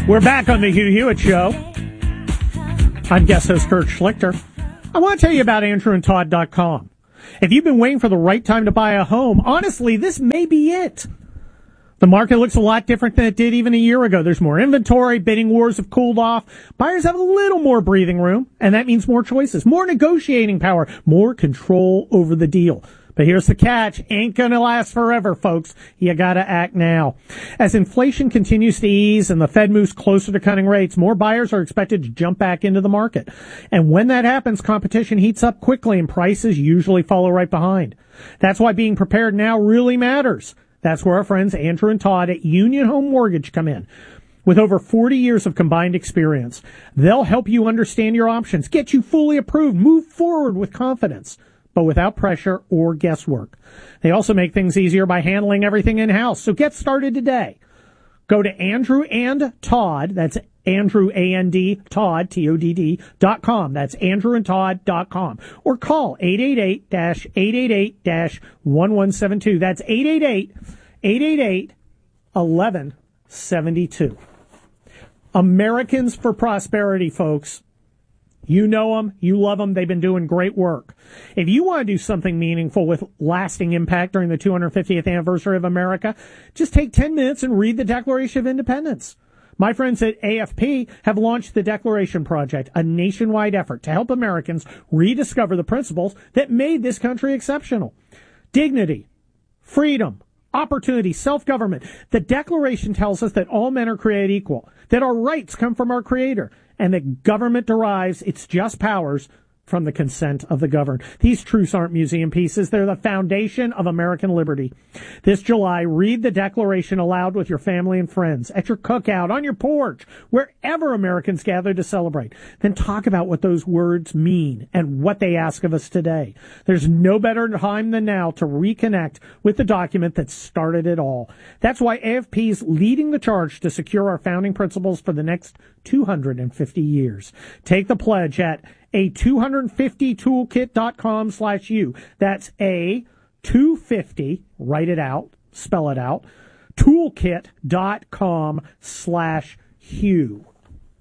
We're back on the Hugh Hewitt Show. I'm guest host Kurt Schlichter. I want to tell you about AndrewandTodd.com. If you've been waiting for the right time to buy a home, honestly, this may be it. The market looks a lot different than it did even a year ago. There's more inventory, bidding wars have cooled off, buyers have a little more breathing room, and that means more choices, more negotiating power, more control over the deal. But here's the catch. Ain't gonna last forever, folks. You gotta act now. As inflation continues to ease and the Fed moves closer to cutting rates, more buyers are expected to jump back into the market. And when that happens, competition heats up quickly and prices usually follow right behind. That's why being prepared now really matters. That's where our friends Andrew and Todd at Union Home Mortgage come in. With over 40 years of combined experience, they'll help you understand your options, get you fully approved, move forward with confidence, but without pressure or guesswork. They also make things easier by handling everything in-house. So get started today. Go to Andrew and Todd, that's Andrew, A-N-D, Todd, T-O-D-D.com. That's AndrewandTodd.com. Or call 888-888-1172. That's 888-888-1172. Americans for Prosperity, folks. You know them. You love them. They've been doing great work. If you want to do something meaningful with lasting impact during the 250th anniversary of America, just take 10 minutes and read the Declaration of Independence. My friends at AFP have launched the Declaration Project, a nationwide effort to help Americans rediscover the principles that made this country exceptional. Dignity, freedom, opportunity, self-government. The Declaration tells us that all men are created equal, that our rights come from our Creator, and that government derives its just powers from the consent of the governed. These truths aren't museum pieces. They're the foundation of American liberty. This July, read the Declaration aloud with your family and friends, at your cookout, on your porch, wherever Americans gather to celebrate. Then talk about what those words mean and what they ask of us today. There's no better time than now to reconnect with the document that started it all. That's why AFP is leading the charge to secure our founding principles for the next 250 years. Take the pledge at a250toolkit.com/U. That's A250, write it out, spell it out, toolkit.com/Hugh.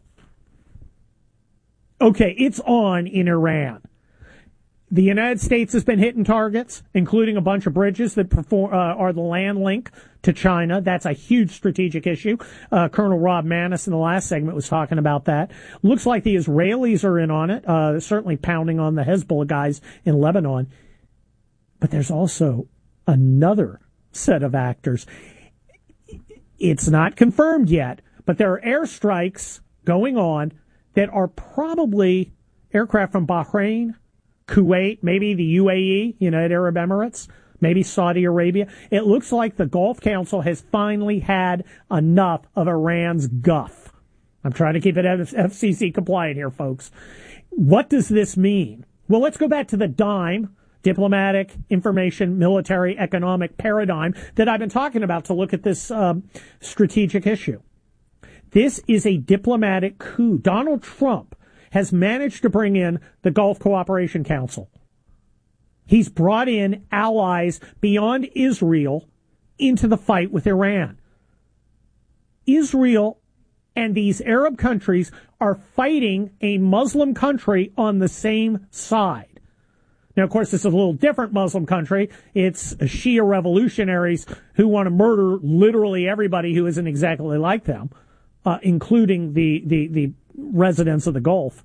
Okay, it's on in Iran. The United States has been hitting targets, including a bunch of bridges that are the land link to China. That's a huge strategic issue. Colonel Rob Maness in the last segment was talking about that. Looks like the Israelis are in on it, certainly pounding on the Hezbollah guys in Lebanon. But there's also another set of actors. It's not confirmed yet, but there are airstrikes going on that are probably aircraft from Bahrain, Kuwait, maybe the UAE, United Arab Emirates, maybe Saudi Arabia. It looks like the Gulf Council has finally had enough of Iran's guff. I'm trying to keep it FCC compliant here, folks. What does this mean? Well, let's go back to the DIME, diplomatic, information, military, economic paradigm that I've been talking about to look at this strategic issue. This is a diplomatic coup. Donald Trump has managed to bring in the Gulf Cooperation Council. He's brought in allies beyond Israel into the fight with Iran. Israel and these Arab countries are fighting a Muslim country on the same side. Now, of course, this is a little different Muslim country. It's Shia revolutionaries who want to murder literally everybody who isn't exactly like them, including the residents of the Gulf.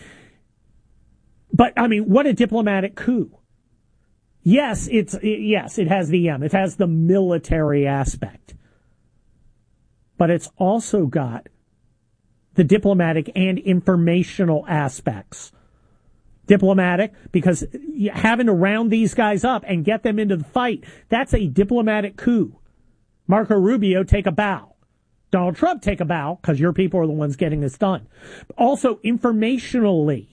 But, I mean, what a diplomatic coup. Yes, it has the M. It has the military aspect. But it's also got the diplomatic and informational aspects. Diplomatic, because having to round these guys up and get them into the fight, that's a diplomatic coup. Marco Rubio, take a bow. Donald Trump, take a bow, because your people are the ones getting this done. Also, informationally,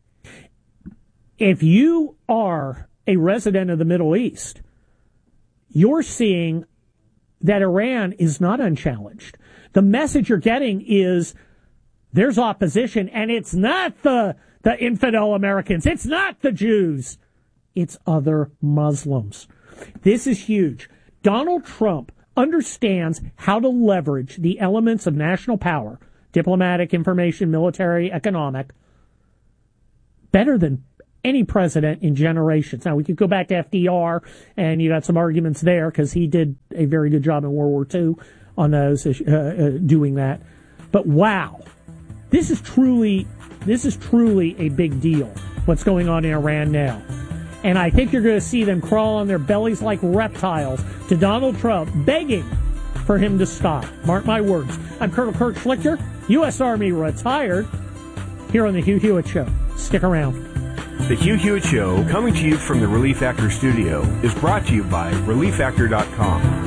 if you are a resident of the Middle East, you're seeing that Iran is not unchallenged. The message you're getting is there's opposition, and it's not the infidel Americans. It's not the Jews. It's other Muslims. This is huge. Donald Trump understands how to leverage the elements of national power diplomatic, information, military, economic, better than any president in generations. Now, we could go back to FDR, and you got some arguments there because he did a very good job in World War II on those, doing that. But wow, this is truly a big deal, what's going on in Iran now. And I think you're going to see them crawl on their bellies like reptiles to Donald Trump, begging for him to stop. Mark my words. I'm Colonel Kurt Schlichter, U.S. Army retired, here on The Hugh Hewitt Show. Stick around. The Hugh Hewitt Show, coming to you from the Relief Factor studio, is brought to you by ReliefFactor.com.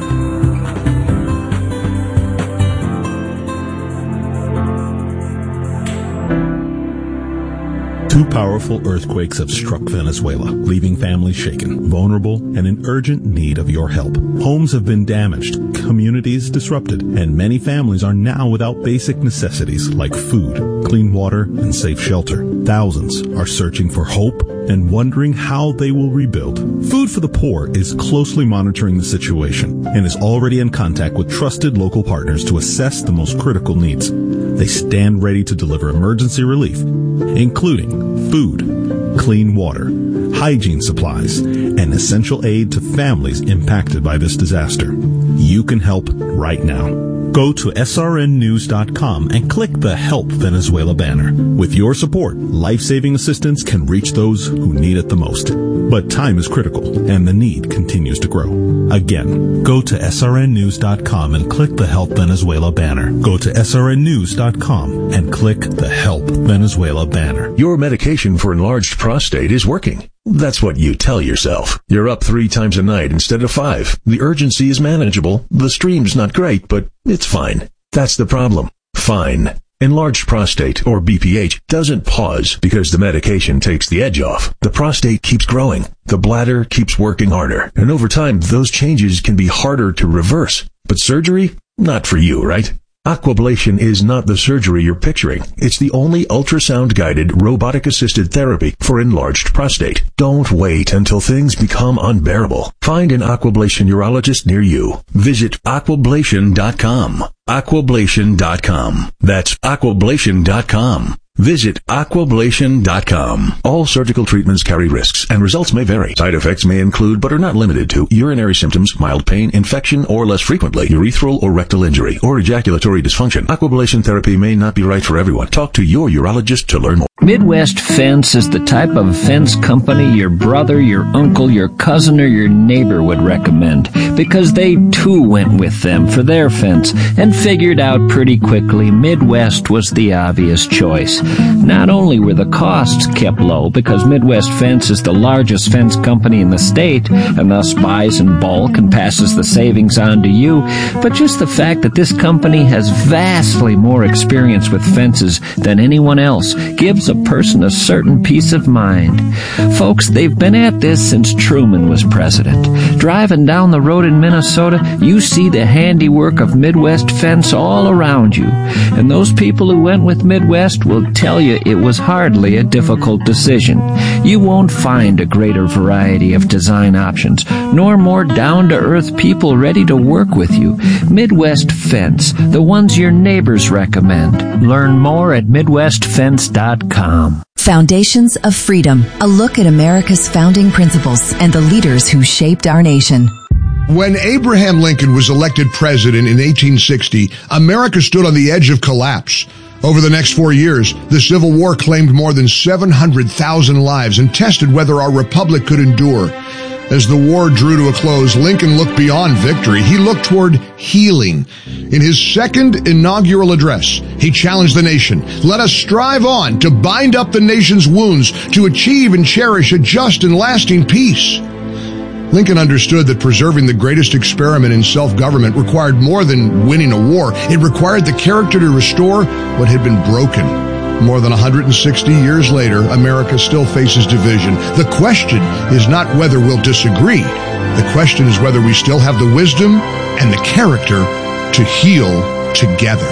Two powerful earthquakes have struck Venezuela, leaving families shaken, vulnerable, and in urgent need of your help. Homes have been damaged, communities disrupted, and many families are now without basic necessities like food, clean water, and safe shelter. Thousands are searching for hope and wondering how they will rebuild. Food for the Poor is closely monitoring the situation and is already in contact with trusted local partners to assess the most critical needs. They stand ready to deliver emergency relief, including food, clean water, hygiene supplies, and essential aid to families impacted by this disaster. You can help right now. Go to srnnews.com and click the Help Venezuela banner. With your support, life-saving assistance can reach those who need it the most. But time is critical, and the need continues to grow. Again, go to srnnews.com and click the Help Venezuela banner. Go to srnnews.com and click the Help Venezuela banner. Your medication for enlarged prostate is working. That's what you tell yourself. You're up 3 times a night instead of 5. The urgency is manageable. The stream's not great, but it's fine. That's the problem. Fine. Enlarged prostate, or BPH, doesn't pause because the medication takes the edge off. The prostate keeps growing. The bladder keeps working harder. And over time, those changes can be harder to reverse. But surgery? Not for you, right? Aquablation is not the surgery you're picturing. It's the only ultrasound-guided, robotic-assisted therapy for enlarged prostate. Don't wait until things become unbearable. Find an Aquablation urologist near you. Visit aquablation.com. Aquablation.com. That's aquablation.com. Visit aquablation.com. All surgical treatments carry risks, and results may vary. Side effects may include, but are not limited to, urinary symptoms, mild pain, infection, or less frequently, urethral or rectal injury, or ejaculatory dysfunction. Aquablation therapy may not be right for everyone. Talk to your urologist to learn more. Midwest Fence is the type of fence company your brother, your uncle, your cousin, or your neighbor would recommend, because they too went with them for their fence and figured out pretty quickly Midwest was the obvious choice. Not only were the costs kept low because Midwest Fence is the largest fence company in the state and thus buys in bulk and passes the savings on to you, but just the fact that this company has vastly more experience with fences than anyone else gives a person a certain peace of mind. Folks, they've been at this since Truman was president. Driving down the road in Minnesota, you see the handiwork of Midwest Fence all around you. And those people who went with Midwest will tell you it was hardly a difficult decision. You won't find a greater variety of design options, nor more down-to-earth people ready to work with you. Midwest Fence, the ones your neighbors recommend. Learn more at MidwestFence.com. Foundations of Freedom, a look at America's founding principles and the leaders who shaped our nation. When Abraham Lincoln was elected president in 1860, America stood on the edge of collapse. Over the next 4 years, the Civil War claimed more than 700,000 lives and tested whether our republic could endure. As the war drew to a close, Lincoln looked beyond victory. He looked toward healing. In his second inaugural address, he challenged the nation. Let us strive on to bind up the nation's wounds, to achieve and cherish a just and lasting peace. Lincoln understood that preserving the greatest experiment in self-government required more than winning a war. It required the character to restore what had been broken. More than 160 years later, America still faces division. The question is not whether we'll disagree. The question is whether we still have the wisdom and the character to heal together.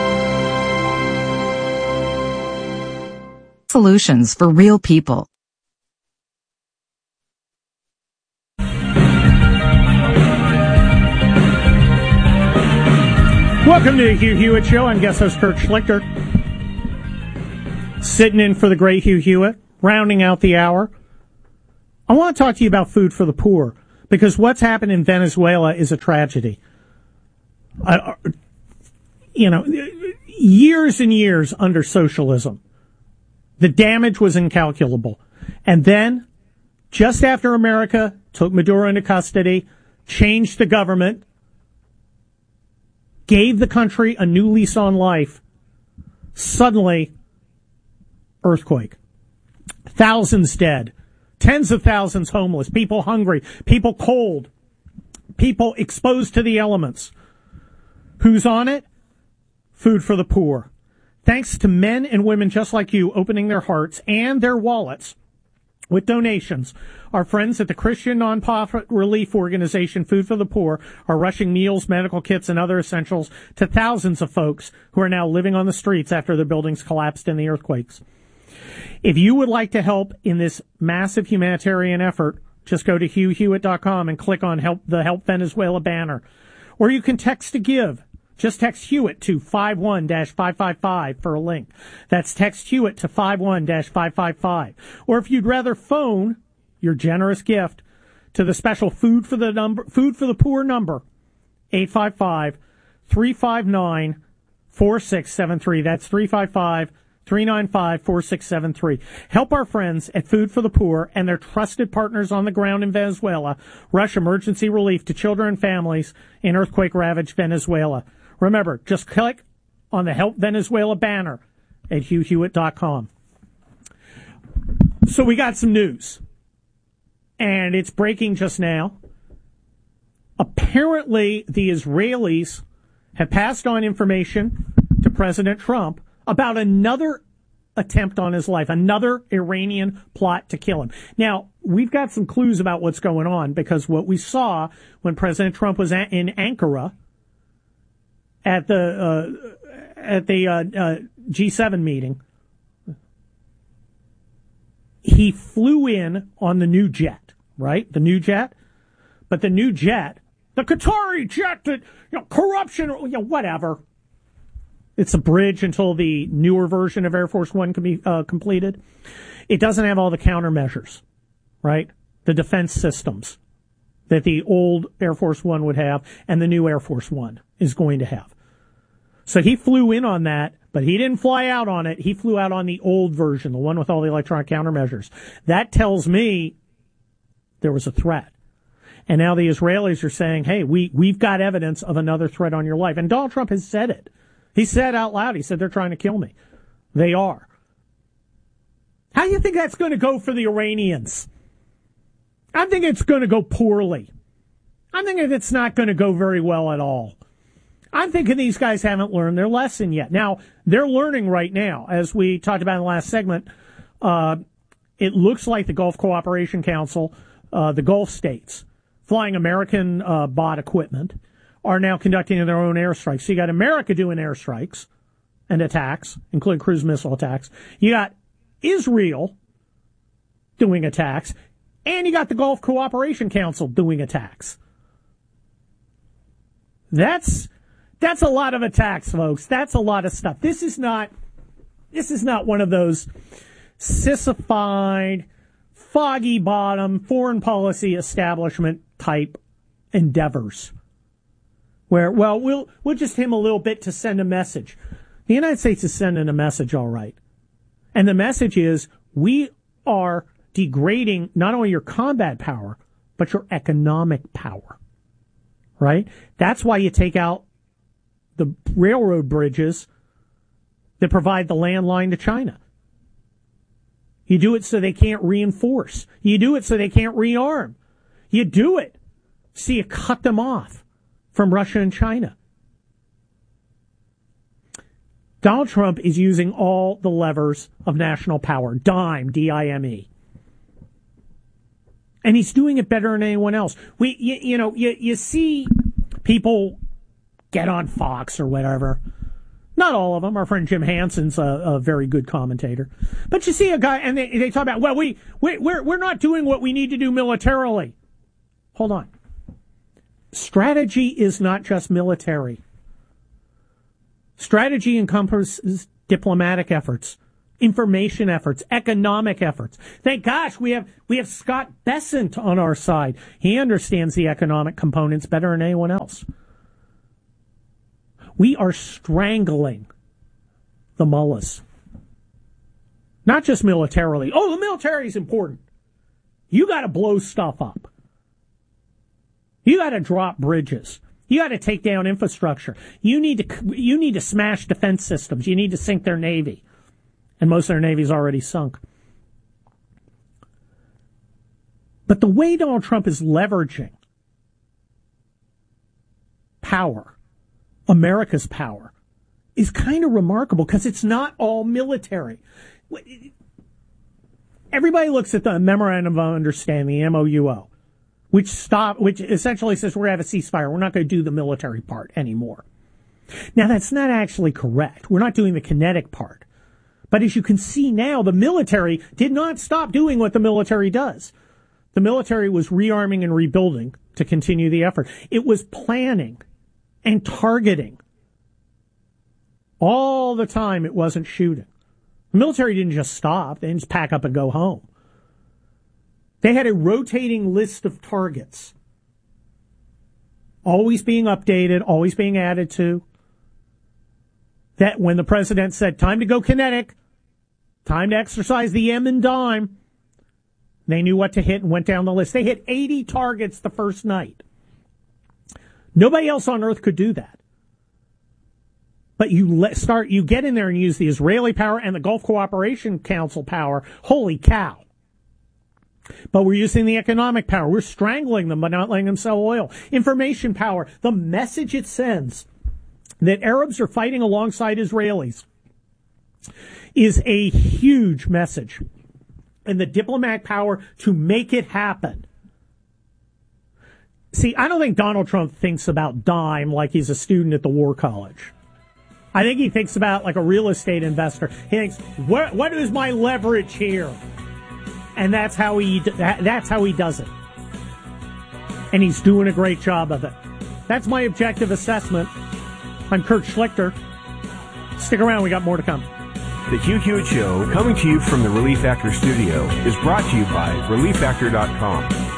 Solutions for real people. Welcome to the Hugh Hewitt Show. I'm guest host Kurt Schlichter. Sitting in for the great Hugh Hewitt, rounding out the hour. I want to talk to you about food for the poor, because what's happened in Venezuela is a tragedy. Years and years under socialism, the damage was incalculable. And then, just after America took Maduro into custody, changed the government, gave the country a new lease on life, suddenly, earthquake. Thousands dead. Tens of thousands homeless. People hungry. People cold. People exposed to the elements. Who's on it? Food for the poor. Thanks to men and women just like you opening their hearts and their wallets with donations, our friends at the Christian nonprofit relief organization Food for the Poor are rushing meals, medical kits, and other essentials to thousands of folks who are now living on the streets after their buildings collapsed in the earthquakes. If you would like to help in this massive humanitarian effort, just go to HughHewitt.com and click on the Help Venezuela banner. Or you can text to give. Just text Hewitt to 51-555 for a link. That's text Hewitt to 51-555. Or if you'd rather phone your generous gift to the special Food for the Poor number, 855-359-4673. That's 355-395-4673. Help our friends at Food for the Poor and their trusted partners on the ground in Venezuela rush emergency relief to children and families in earthquake-ravaged Venezuela. Remember, just click on the Help Venezuela banner at HughHewitt.com. So we got some news, and it's breaking just now. Apparently, the Israelis have passed on information to President Trump about another attempt on his life, another Iranian plot to kill him. Now, we've got some clues about what's going on, because what we saw when President Trump was in Ankara at the G7 meeting, he flew in on the new jet, right? The new jet. But the new jet, the Qatari jet, that, corruption, whatever. It's a bridge until the newer version of Air Force One can be completed. It doesn't have all the countermeasures, right? The defense systems that the old Air Force One would have and the new Air Force One is going to have. So he flew in on that, but he didn't fly out on it. He flew out on the old version, the one with all the electronic countermeasures. That tells me there was a threat. And now the Israelis are saying, hey, we've got evidence of another threat on your life. And Donald Trump has said it. He said out loud, he said, they're trying to kill me. They are. How do you think that's going to go for the Iranians? I think it's going to go poorly. I'm thinking it's not going to go very well at all. I'm thinking these guys haven't learned their lesson yet. Now, they're learning right now. As we talked about in the last segment, it looks like the Gulf Cooperation Council, the Gulf states, flying American bought equipment, are now conducting their own airstrikes. So you got America doing airstrikes and attacks, including cruise missile attacks. You got Israel doing attacks, and you got the Gulf Cooperation Council doing attacks. That's a lot of attacks, folks. That's a lot of stuff. This is not one of those sissified, foggy bottom, foreign policy establishment type endeavors where, well, we'll just him a little bit to send a message. The United States is sending a message, all right. And the message is we are degrading not only your combat power, but your economic power, right? That's why you take out the railroad bridges that provide the landline to China. You do it so they can't reinforce. You do it so they can't rearm. You do it so you cut them off from Russia and China. Donald Trump is using all the levers of national power. DIME, D-I-M-E. And he's doing it better than anyone else. You see people get on Fox or whatever. Not all of them. Our friend Jim Hanson's a very good commentator. But you see a guy, and they talk about, well, we're not doing what we need to do militarily. Hold on. Strategy is not just military. Strategy encompasses diplomatic efforts, information efforts, economic efforts. Thank gosh we have Scott Bessent on our side. He understands the economic components better than anyone else. We are strangling the mullahs. Not just militarily. Oh, the military is important. You got to blow stuff up. You got to drop bridges. You got to take down infrastructure. You need to smash defense systems. You need to sink their navy. And most of their navy's already sunk. But the way Donald Trump is leveraging power, America's power, is kind of remarkable because it's not all military. Everybody looks at the Memorandum of Understanding, the MOUO, which essentially says we're going to have a ceasefire. We're not going to do the military part anymore. Now, that's not actually correct. We're not doing the kinetic part. But as you can see now, the military did not stop doing what the military does. The military was rearming and rebuilding to continue the effort. It was planning and targeting. All the time it wasn't shooting. The military didn't just stop. They didn't just pack up and go home. They had a rotating list of targets. Always being updated, always being added to. That when the president said, time to go kinetic, time to exercise the M and dime, they knew what to hit and went down the list. They hit 80 targets the first night. Nobody else on earth could do that. But you get in there and use the Israeli power and the Gulf Cooperation Council power. Holy cow. But we're using the economic power. We're strangling them by not letting them sell oil. Information power. The message it sends that Arabs are fighting alongside Israelis is a huge message. And the diplomatic power to make it happen. See, I don't think Donald Trump thinks about dime like he's a student at the War College. I think he thinks about like a real estate investor. He thinks, what is my leverage here? And that's how he does it. And he's doing a great job of it. That's my objective assessment. I'm Kurt Schlichter. Stick around, we got more to come. The Hugh Hewitt Show, coming to you from the Relief Factor studio, is brought to you by ReliefFactor.com.